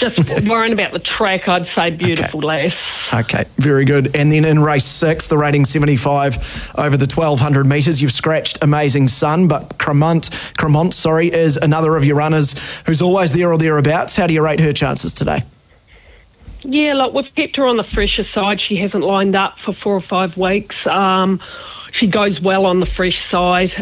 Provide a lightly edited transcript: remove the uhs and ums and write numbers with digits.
Just worrying about the track, I'd say beautiful lass. Okay, very good. And then in race 6, the rating 75 over the 1,200 metres, you've scratched Amazing Sun, but Cremont, is another of your runners who's always there or thereabouts. How do you rate her chances today? Yeah, look, we've kept her on the fresher side. She hasn't lined up for 4 or 5 weeks. She goes well on the fresh side,